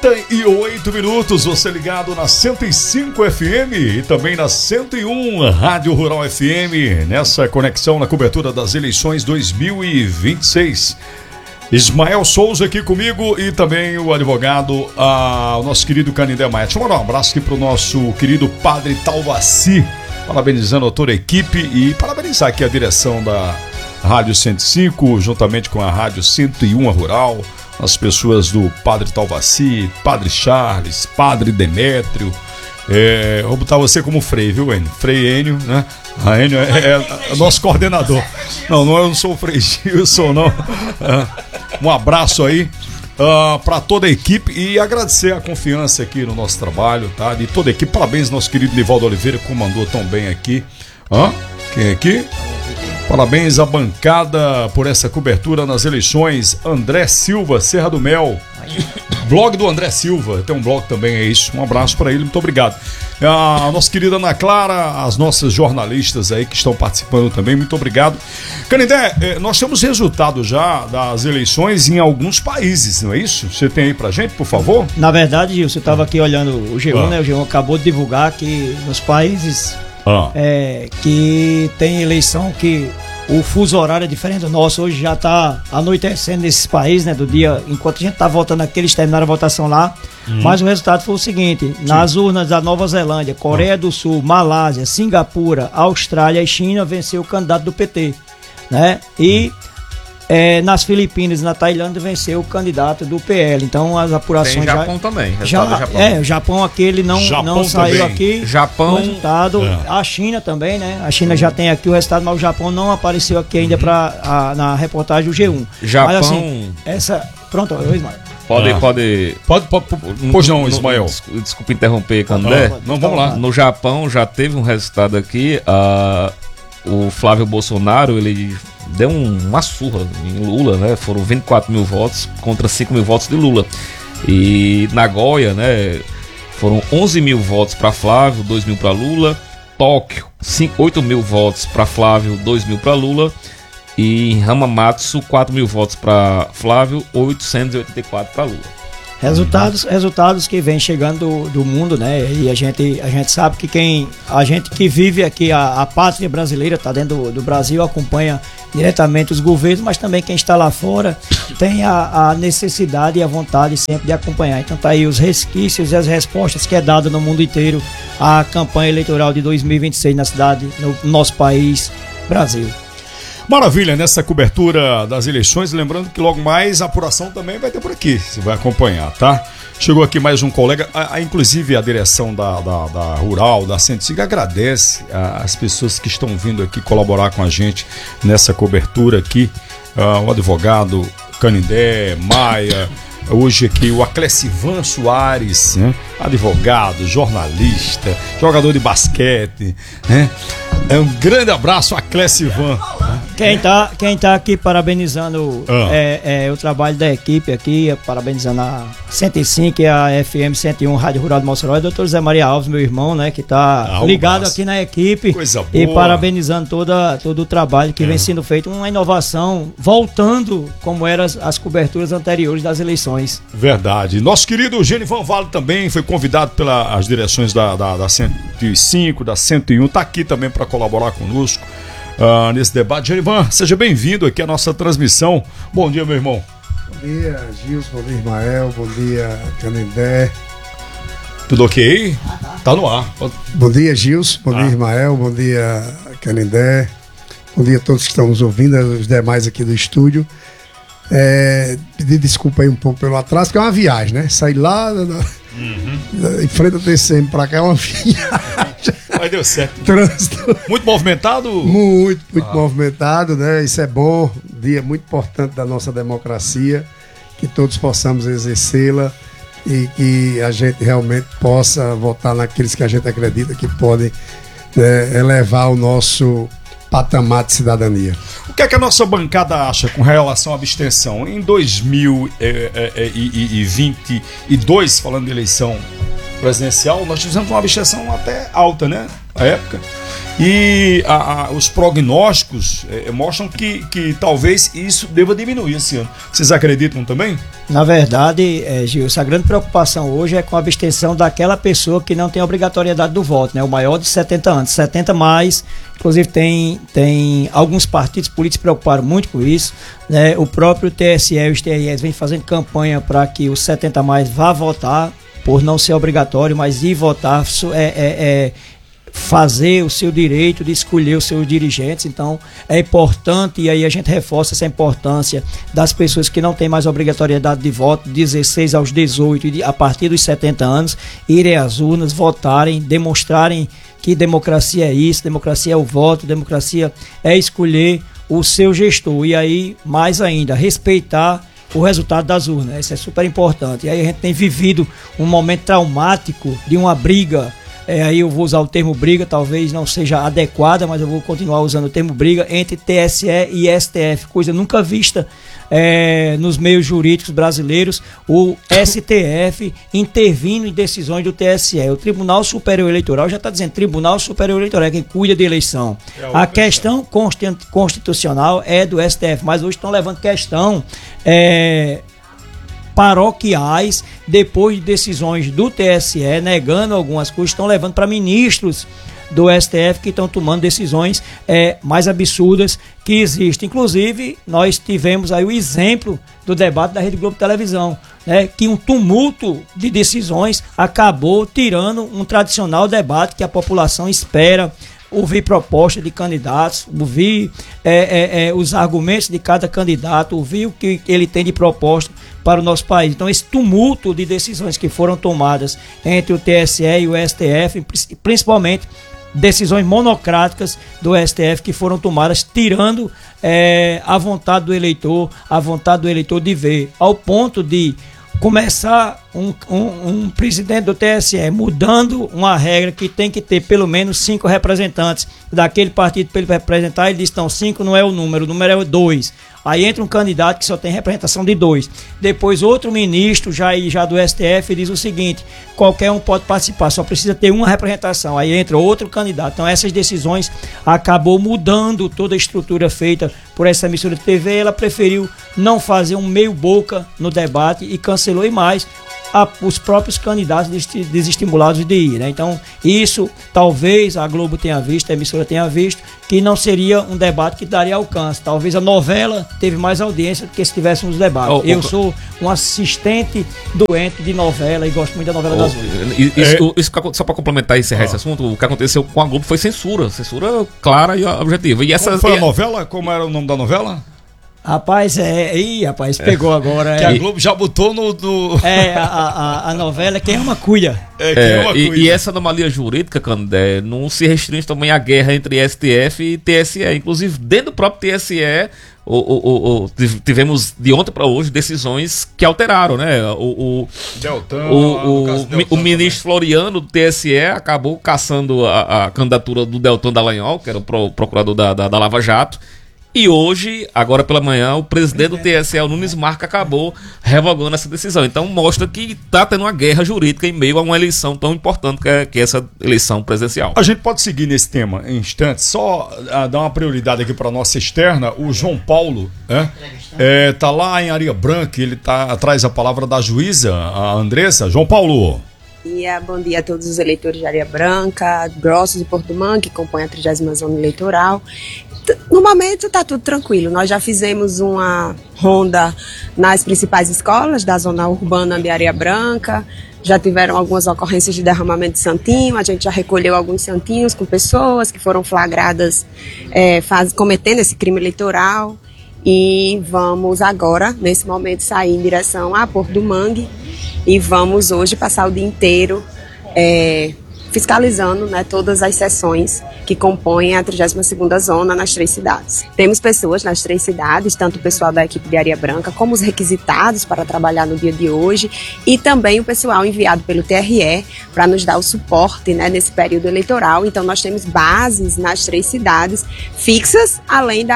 38 minutos, você ligado na 105 FM e também na 101 Rádio Rural FM, nessa conexão na cobertura das eleições 2026. Ismael Souza aqui comigo e também o advogado, o nosso querido Canindé Maia. Deixa eu mandar um abraço aqui pro nosso querido Padre Talvaci, parabenizando a toda a equipe e parabenizar aqui a direção da Rádio 105, juntamente com a Rádio 101 Rural, as pessoas do Padre Talvaci, Padre Charles, Padre Demétrio. Vou botar você como Frei, viu, Enio? Frei Enio, né? A Enio é nosso coordenador. Não, eu não sou o Frei Gilson, não. Um abraço aí para toda a equipe e agradecer a confiança aqui no nosso trabalho, tá? De toda a equipe. Parabéns, nosso querido Nivaldo Oliveira, que comandou tão bem aqui. Quem é aqui? Parabéns à bancada por essa cobertura nas eleições. André Silva, Serra do Mel. Blog do André Silva, tem um blog também, é isso. Um abraço para ele, muito obrigado. A nossa querida Ana Clara, as nossas jornalistas aí que estão participando também, muito obrigado. Canindé, nós temos resultado já das eleições em alguns países, não é isso? Você tem aí pra gente, por favor? Na verdade, Gil, você estava aqui olhando o G1, né? O G1 acabou de divulgar que nos países que tem eleição que o fuso horário é diferente do nosso. Hoje já está anoitecendo nesses países, né? Do dia, enquanto a gente está votando aqui, eles terminaram a votação lá. Mas o resultado foi o seguinte: nas urnas da Nova Zelândia, Coreia do Sul, Malásia, Singapura, Austrália e China, venceu o candidato do PT, né? E nas Filipinas e na Tailândia venceu o candidato do PL. Então as apurações tem Japão também. O Japão aqui ele não saiu também. Aqui. Japão. O resultado. A China também, né? A China já tem aqui o resultado, mas o Japão não apareceu aqui ainda na reportagem do G1. Japão. Mas assim, pronto, Ismael. Pode. Pois não, Ismael. Desculpa interromper, Canindé. Não, vamos lá. No Japão já teve um resultado aqui. O Flávio Bolsonaro, ele deu uma surra em Lula, né? Foram 24 mil votos contra 5 mil votos de Lula. E Nagoya, né? Foram 11 mil votos para Flávio, 2 mil para Lula. Tóquio, 8 mil votos para Flávio, 2 mil para Lula. E em Hamamatsu, 4 mil votos para Flávio, 884 para Lula. Resultados que vem chegando do mundo, né? E a gente sabe que a gente que vive aqui, a pátria brasileira, tá dentro do Brasil, acompanha diretamente os governos, mas também quem está lá fora tem a necessidade e a vontade sempre de acompanhar. Então tá aí os resquícios e as respostas que é dado no mundo inteiro à campanha eleitoral de 2026 na cidade, no nosso país, Brasil. Maravilha, nessa cobertura das eleições, lembrando que logo mais a apuração também vai ter por aqui, você vai acompanhar, tá? Chegou aqui mais um colega, inclusive a direção da Rural, da 105, agradece as pessoas que estão vindo aqui colaborar com a gente nessa cobertura aqui, o advogado Canindé Maia, hoje aqui o Aclecivan Soares, né? Advogado, jornalista, jogador de basquete, né? Um grande abraço a Aclecivan. Quem tá aqui parabenizando o trabalho da equipe aqui, parabenizando a 105 e a FM 101 Rádio Rural de Mossoró, é o Dr. Zé Maria Alves, meu irmão, né, que tá ligado aqui na equipe. Coisa boa. E parabenizando todo o trabalho que vem sendo feito, uma inovação, voltando como eram as coberturas anteriores das eleições. Verdade. Nosso querido Genivan Vale também foi convidado pelas direções da 105, da 101, tá aqui também para colaborar conosco nesse debate. Genivan, seja bem-vindo aqui à nossa transmissão. Bom dia, meu irmão. Bom dia, Gilson, bom dia, Ismael, bom dia, Canindé. Tudo ok? Tá no ar. Bom dia, Gilson, bom dia, Ismael, bom dia, Canindé. Bom dia a todos que estão nos ouvindo, os demais aqui do estúdio. Pedir desculpa aí um pouco pelo atraso, que é uma viagem, né? Sair lá em frente ao TCM pra cá é uma viagem. Mas deu certo. Trânsito. Muito movimentado? Muito movimentado, né? Isso é bom, um dia muito importante da nossa democracia, que todos possamos exercê-la e que a gente realmente possa votar naqueles que a gente acredita que podem elevar o nosso patamar de cidadania. O que é que a nossa bancada acha com relação à abstenção? Em 2022, falando de eleição presidencial, nós tivemos uma abstenção até alta, né? Na época. E os prognósticos mostram que talvez isso deva diminuir esse ano. Vocês acreditam também? Na verdade, Gilson, a grande preocupação hoje é com a abstenção daquela pessoa que não tem obrigatoriedade do voto, né? O maior de 70 anos, 70 mais. Inclusive tem alguns partidos políticos se preocuparam muito com isso, né? O próprio TSE e os TREs vem fazendo campanha para que os 70 mais vá votar, por não ser obrigatório, mas ir votar fazer o seu direito de escolher os seus dirigentes. Então é importante, e aí a gente reforça essa importância das pessoas que não têm mais obrigatoriedade de voto, 16 aos 18 e a partir dos 70 anos, irem às urnas, votarem, demonstrarem que democracia é isso, democracia é o voto, democracia é escolher o seu gestor, e aí mais ainda, respeitar o resultado das urnas. Isso é super importante. E aí a gente tem vivido um momento traumático de uma briga, aí eu vou usar o termo briga, talvez não seja adequada, mas eu vou continuar usando o termo briga, entre TSE e STF, coisa nunca vista nos meios jurídicos brasileiros, o STF intervindo em decisões do TSE. O Tribunal Superior Eleitoral já está dizendo, Tribunal Superior Eleitoral é quem cuida de eleição. A questão constitucional é do STF, mas hoje estão levando questão paroquiais, depois de decisões do TSE, negando algumas coisas, estão levando para ministros do STF que estão tomando decisões mais absurdas que existem. Inclusive, nós tivemos aí o exemplo do debate da Rede Globo Televisão, né, que um tumulto de decisões acabou tirando um tradicional debate que a população espera, ouvir propostas de candidatos, ouvir os argumentos de cada candidato, ouvir o que ele tem de proposta para o nosso país. Então, esse tumulto de decisões que foram tomadas entre o TSE e o STF, principalmente decisões monocráticas do STF que foram tomadas, tirando a vontade do eleitor de ver, ao ponto de começar um presidente do TSE mudando uma regra que tem que ter pelo menos 5 representantes daquele partido para ele representar. Ele diz, não, 5 não é o número é 2. Aí entra um candidato que só tem representação de 2. Depois outro ministro já do STF diz o seguinte, qualquer um pode participar, só precisa ter uma representação. Aí entra outro candidato. Então essas decisões acabou mudando toda a estrutura feita por essa emissora de TV. Ela preferiu não fazer um meio boca no debate e cancelou, e mais, os próprios candidatos desestimulados de ir, né? Então isso talvez a Globo tenha visto, a emissora tenha visto, que não seria um debate que daria alcance. Talvez a novela teve mais audiência do que se tivéssemos debate. Eu sou um assistente doente de novela e gosto muito da novela das 8. Só para complementar e encerrar esse assunto, o que aconteceu com a Globo foi censura clara e objetiva. E essa foi a novela? Como era o nome da novela? Rapaz, pegou agora. Que a Globo já botou no... A novela Quem Ama Cuida. E essa anomalia jurídica, Candé, não se restringe também à guerra entre STF e TSE. Inclusive, dentro do próprio TSE, tivemos de ontem para hoje decisões que alteraram, né? O ministro Floriano do TSE acabou caçando a candidatura do Deltan Dallagnol, que era o procurador da Lava Jato. E hoje, agora pela manhã, o presidente do TSE, o Nunes Marques, acabou revogando essa decisão. Então mostra que está tendo uma guerra jurídica em meio a uma eleição tão importante que é essa eleição presidencial. A gente pode seguir nesse tema em instantes, só dar uma prioridade aqui para a nossa externa. O João Paulo tá lá em Areia Branca, ele traz a palavra da juíza, a Andressa. João Paulo. Bom dia a todos os eleitores de Areia Branca, Grossos e Porto Manga, que compõem a 30ª zona eleitoral. No momento está tudo tranquilo. Nós já fizemos uma ronda nas principais escolas da zona urbana de Areia Branca. Já tiveram algumas ocorrências de derramamento de santinho. A gente já recolheu alguns santinhos com pessoas que foram flagradas cometendo esse crime eleitoral. E vamos agora, nesse momento, sair em direção a Porto do Mangue. E vamos hoje passar o dia inteiro fiscalizando, né, todas as sessões que compõem a 32ª zona nas 3 cidades. Temos pessoas nas 3 cidades, tanto o pessoal da equipe de Areia Branca, como os requisitados para trabalhar no dia de hoje, e também o pessoal enviado pelo TRE para nos dar o suporte, né, nesse período eleitoral. Então nós temos bases nas 3 cidades fixas, além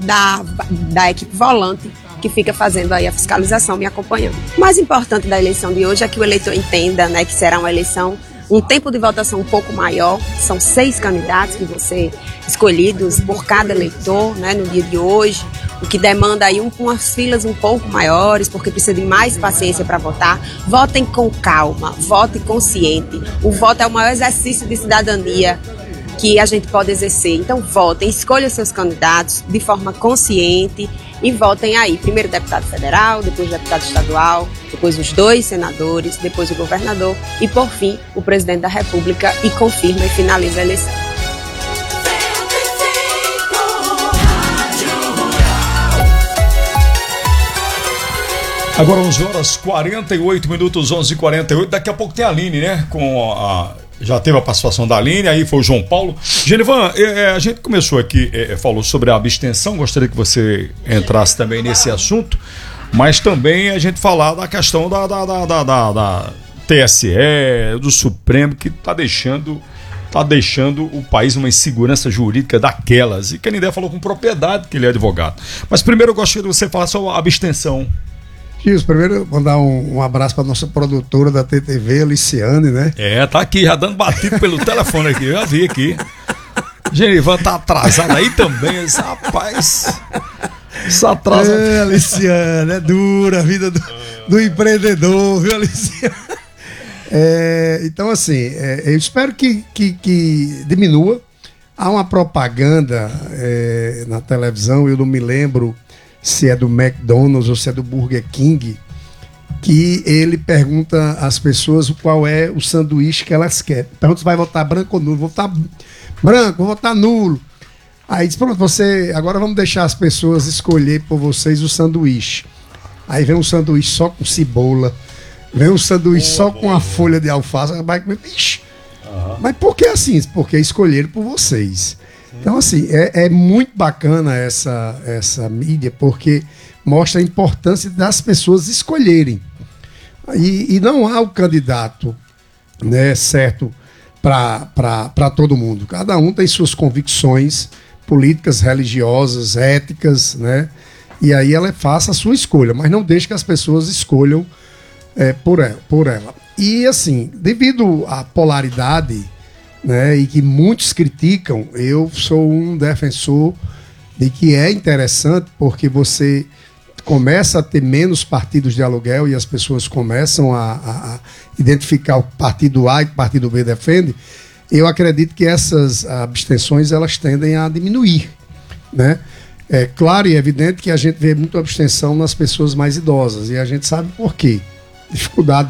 da equipe volante, que fica fazendo aí a fiscalização, me acompanhando. O mais importante da eleição de hoje é que o eleitor entenda, né, que será uma eleição um tempo de votação um pouco maior. São 6 candidatos que vão ser escolhidos por cada eleitor, né, no dia de hoje, o que demanda aí umas filas um pouco maiores, porque precisa de mais paciência para votar. Votem com calma, votem consciente. O voto é o maior exercício de cidadania que a gente pode exercer. Então votem, escolham seus candidatos de forma consciente e votem aí. Primeiro o deputado federal, depois o deputado estadual, depois os 2 senadores, depois o governador e, por fim, o presidente da República, e confirma e finaliza a eleição. Agora 11h48, 11h48. Daqui a pouco tem a Aline, né? Já teve a participação da Aline, aí foi o João Paulo. Genivan, a gente começou aqui, falou sobre a abstenção, gostaria que você entrasse também nesse assunto, mas também a gente falar da questão da TSE, do Supremo, que está deixando o país numa insegurança jurídica daquelas. E Canindé falou com propriedade que ele é advogado. Mas primeiro eu gostaria de você falar sobre a abstenção. Gilson, primeiro mandar um abraço para nossa produtora da TTV, Aliciane, né? Tá aqui, já dando batido pelo telefone aqui, eu já vi aqui. Genivan tá atrasado aí também, rapaz. Isso atrasa. Aliciane, é dura a vida do empreendedor, viu, Aliciane? Então, assim, eu espero que diminua. Há uma propaganda na televisão, eu não me lembro se é do McDonald's ou se é do Burger King, que ele pergunta às pessoas qual é o sanduíche que elas querem. Pergunta se vai votar branco ou nulo. Vou votar branco, vou votar nulo. Aí diz, pronto, agora vamos deixar as pessoas escolher por vocês o sanduíche. Aí vem um sanduíche só com cebola, vem um sanduíche só com a folha de alface, vai comer. Mas por que assim? Porque escolheram por vocês. Então, assim, é muito bacana essa mídia, porque mostra a importância das pessoas escolherem. E não há o candidato, né, certo para todo mundo. Cada um tem suas convicções políticas, religiosas, éticas, né? E aí ela faça a sua escolha, mas não deixe que as pessoas escolham por ela. E, assim, devido à polaridade, né, e que muitos criticam, eu sou um defensor de que é interessante, porque você começa a ter menos partidos de aluguel e as pessoas começam a identificar o partido A e o partido B defende. Eu acredito que essas abstenções elas tendem a diminuir, né? É claro e evidente que a gente vê muita abstenção nas pessoas mais idosas, e a gente sabe por quê. Dificuldade